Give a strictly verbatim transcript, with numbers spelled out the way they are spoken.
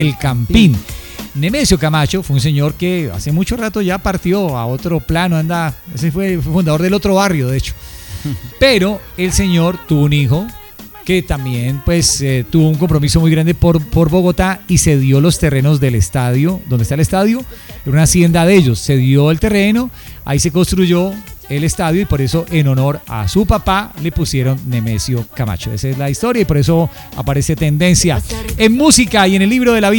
El Campín. Nemesio Camacho fue un señor que hace mucho rato ya partió a otro plano, anda, ese fue, fue fundador del otro barrio, de hecho. Pero el señor tuvo un hijo que también pues eh, tuvo un compromiso muy grande por, por Bogotá y se dio los terrenos del estadio, donde está el estadio, era una hacienda de ellos, se dio el terreno, ahí se construyó el estadio y por eso en honor a su papá le pusieron Nemesio Camacho. Esa es la historia y por eso aparece tendencia en música y en el libro de la vida.